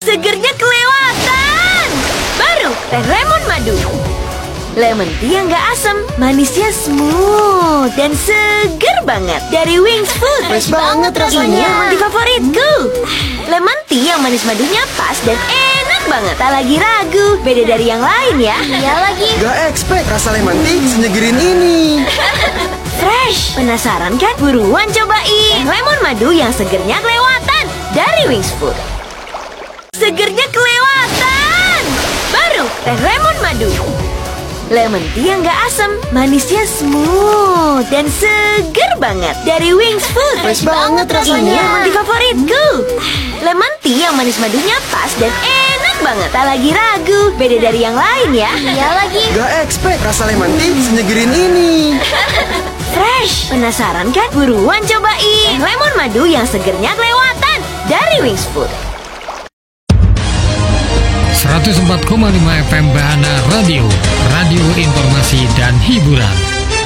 Segernya kelewatan. Baru teh lemon madu. Lemon tea yang gak asam, manisnya smooth dan seger banget. Dari Wings Food. Fresh banget rasanya. Ini yang di favoritku. Lemon tea yang manis madunya pas dan enak banget. Tak lagi ragu, beda dari yang lain ya. Iya lagi. Gak expect rasa lemon tea senyegerin ini. Fresh. Penasaran kan? Buruan cobain lemon madu yang segernya kelewatan dari Wings Food. Segernya kelewatan. Baru teh lemon madu. Lemon tea yang gak asam, manisnya smooth dan seger banget. Dari Wings Food. Fresh banget rasanya. Ini yang di favoritku. Lemon tea yang manis madunya pas dan enak banget. Tak lagi ragu, beda dari yang lain ya. Iya lagi. Gak expect rasa lemon tea senyegerin ini. Fresh. Penasaran kan? Buruan cobain lemon madu yang segernya kelewatan dari Wings Food. 104,5 FM Bahana Radio, radio informasi dan hiburan.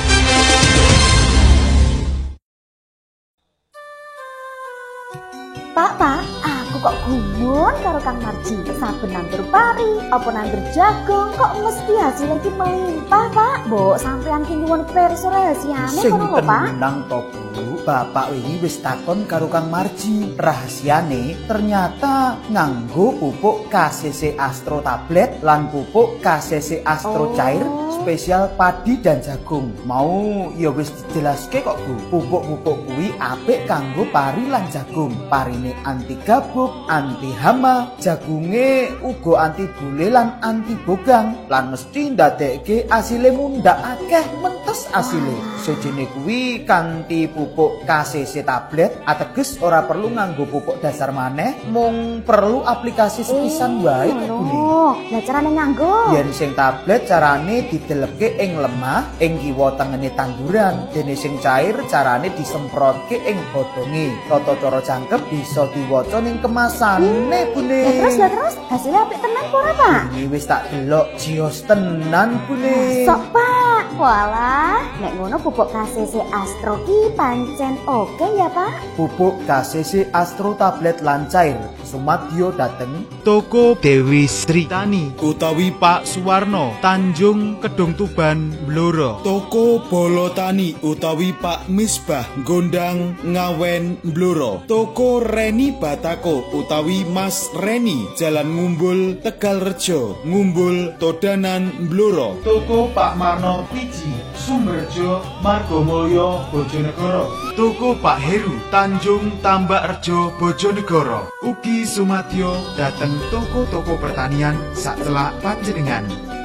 Pak, aku kok gumun karo Kang Marji. Saben nandur pari, apa nandur jagung, kok mesti hasilnya ki melimpah, Pak. Mbok sampean ki nyuwun pirsa rahasiane kono lho, Pak. Tenang to, Bu. Bapak wingi wis takon karo Kang Marji. Rahasiane ternyata nganggo pupuk KCC Astro tablet lan pupuk KCC Astro cair spesial padi dan jagung. Mau ya wis dijelaske kok, Bu. Pupuk-pupuk kuwi apik kanggo pari lan jagung. Parine anti gabuk, anti hama, jagunge uga anti bule lan anti bogang. Lan mesti ndadekke asile mundhak akeh mentes asile. Sejene kuwi kanthi pupuk KCC tablet ateges ora perlu nganggo pupuk dasar maneh, mung perlu aplikasi sepisan wae to, Bu. Lah carane nganggo? Yen sing tablet carane dideleke ing lemah, ing kiwa tengene tanduran. Dene sing cair carane disemprotke ing godhonge. Tata cara jangkep bisa diwaca ning kemasane, Bune. Lah terus hasilnya apik tenan apa ora, Pak? Ini wis tak delok jios tenan, Bune. Sok, Pak. Walah, nek ngono pupuk KCC Astro ki pancen oke ya, Pak? Pupuk KCC Astro tablet lan cair sumadyo dateng Toko Dewi Sri Tani utawi Pak Suwarno Tanjung Kedung Tuban Blora. Toko Bolo Tani utawi Pak Misbah Gondang Ngawen Blora. Toko Reni Batako utawi Mas Reni Jalan Ngumbul Tegalrejo Ngumbul Todanan Blora. Toko Pak Marno Piji Sumberjo Margomulyo Bojonegoro. Toko Pak Heru Tanjung Tambakrejo Bojonegoro. Ugi sumadyo dateng toko-toko pertanian sacelak panjenengan.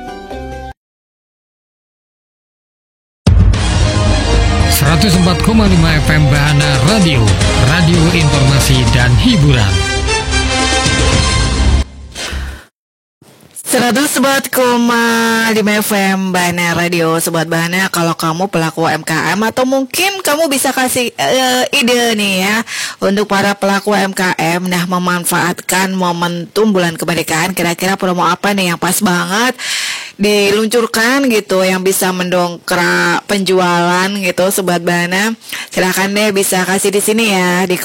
104,5 FM Bahana Radio, radio informasi dan hiburan. 104,5 FM Bahana Radio. Sobat Bahana, kalau kamu pelaku UMKM atau mungkin kamu bisa kasih ide nih ya untuk para pelaku UMKM nah memanfaatkan momentum bulan kemerdekaan, kira-kira promo apa nih yang pas banget diluncurkan gitu yang bisa mendongkrak penjualan gitu, Sobat Bahana. Silakan deh bisa kasih di sini ya di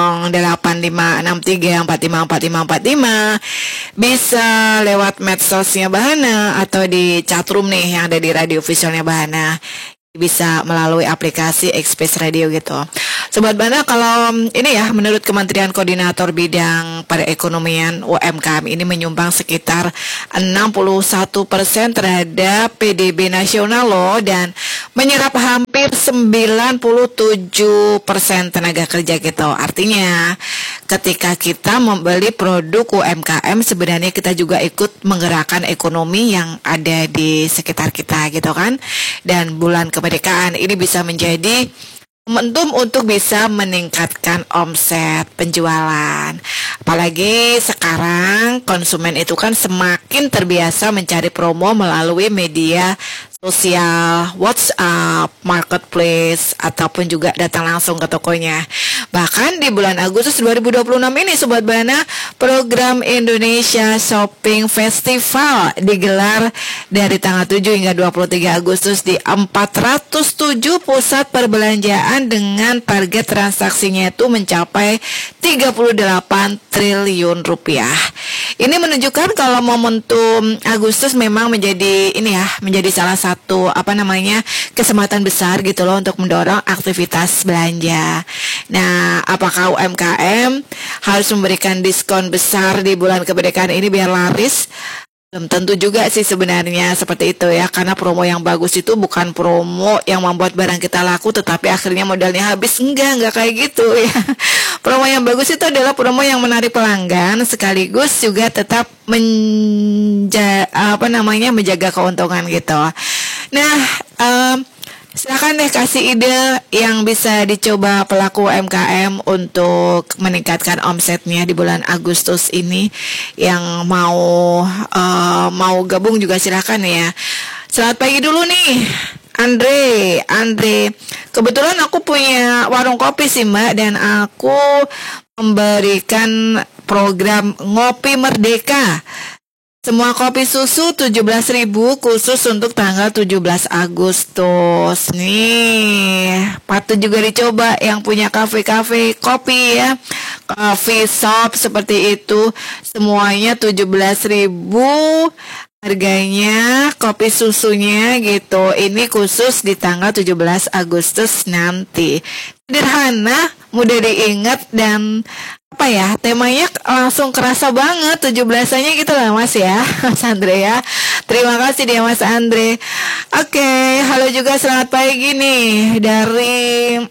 085634545545. Bisa lewat medsosnya Bahana atau di chatroom nih yang ada di radio visualnya Bahana. Bisa melalui aplikasi Express Radio gitu. Sobat Bahana, kalau ini ya menurut Kementerian Koordinator Bidang Perekonomian UMKM ini menyumbang sekitar 61% terhadap PDB nasional loh, dan menyerap hampir 97% tenaga kerja gitu. Artinya ketika kita membeli produk UMKM sebenarnya kita juga ikut menggerakkan ekonomi yang ada di sekitar kita gitu kan. Dan bulan kemerdekaan ini bisa menjadi momentum untuk bisa meningkatkan omset penjualan. Apalagi sekarang konsumen itu kan semakin terbiasa mencari promo melalui media sosial, WhatsApp, marketplace, ataupun juga datang langsung ke tokonya. Bahkan di bulan Agustus 2026 ini Sobat Bahana, program Indonesia Shopping Festival digelar dari tanggal 7 hingga 23 Agustus di 407 pusat perbelanjaan dengan target transaksinya itu mencapai 38 triliun rupiah. Ini menunjukkan kalau momentum Agustus memang menjadi menjadi salah satu kesempatan besar gitu loh untuk mendorong aktivitas belanja. Nah, apakah UMKM harus memberikan diskon besar di bulan kemerdekaan ini biar laris? Belum tentu juga sih sebenarnya seperti itu ya, karena promo yang bagus itu bukan promo yang membuat barang kita laku tetapi akhirnya modalnya habis. Enggak kayak gitu ya. Promo yang bagus itu adalah promo yang menarik pelanggan sekaligus juga tetap menjaga keuntungan gitu. Nah, silakan deh kasih ide yang bisa dicoba pelaku UMKM untuk meningkatkan omsetnya di bulan Agustus ini. Yang mau gabung juga silakan ya. Selamat pagi dulu nih, Andre. Kebetulan aku punya warung kopi sih Mbak, dan aku memberikan program Ngopi Merdeka. Semua kopi susu 17.000 khusus untuk tanggal 17 Agustus. Nih, patut juga dicoba yang punya kafe-kafe kopi ya. Coffee shop seperti itu. Semuanya 17.000 harganya, kopi susunya gitu. Ini khusus di tanggal 17 Agustus nanti. Sederhana, mudah diingat, dan temanya langsung kerasa banget 17-nya gitu lah Mas ya, Mas Andre ya. Terima kasih dia Mas Andre. Oke, halo juga selamat pagi nih dari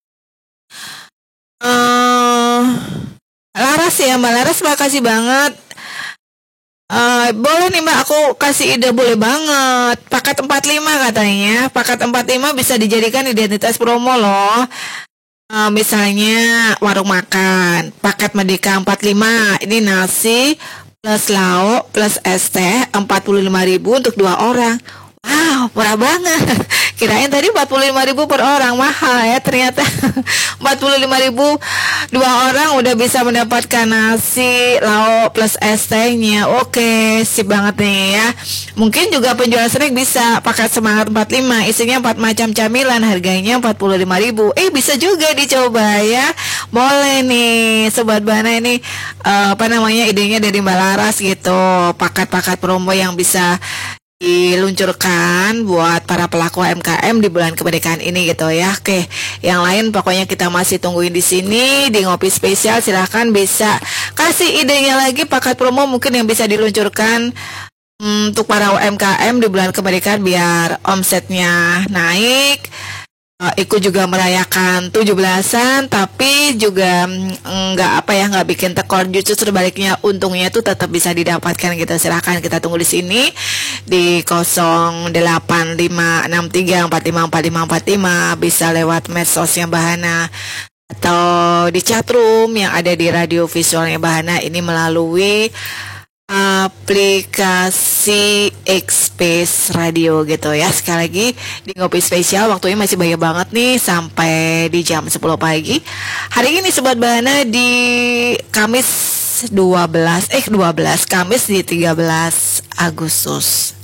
Laras ya Mbak Laras, makasih banget. Boleh nih Mbak, aku kasih ide, boleh banget. Paket 45 katanya. Paket 45 bisa dijadikan identitas promo loh. Misalnya warung makan, paket Merdeka 45, ini nasi plus lauk plus es teh 45.000 untuk 2 orang. Wow, murah banget. Kirain tadi 45.000 per orang, mahal ya ternyata. 45.000 2 orang udah bisa mendapatkan nasi, lauk plus es tehnya. Oke, sip banget nih ya. Mungkin juga penjual snack bisa pakai semangat 45, isinya 4 macam camilan, harganya 45.000. Bisa juga dicoba ya. Boleh nih Sobat Bahana, ini idenya dari Mbak Laras gitu. Paket-paket promo yang bisa diluncurkan buat para pelaku UMKM di bulan kemerdekaan ini gitu ya. Oke, yang lain pokoknya kita masih tungguin di sini di Ngopi Spesial. Silahkan bisa kasih idenya lagi paket promo mungkin yang bisa diluncurkan untuk para UMKM di bulan kemerdekaan biar omsetnya naik. Ikut juga merayakan 17-an, tapi juga nggak bikin tekor, justru sebaliknya untungnya tuh tetap bisa didapatkan gitu. Silahkan kita tunggu di sini di 085634545545, bisa lewat medsosnya Bahana atau di chatroom yang ada di radio visualnya Bahana ini melalui aplikasi X-Space Radio gitu ya. Sekali lagi di Ngopi Spesial, waktunya masih banyak banget nih sampai di jam 10 pagi. Hari ini Sobat Bahana di Kamis 13 Kamis di 13 Agustus.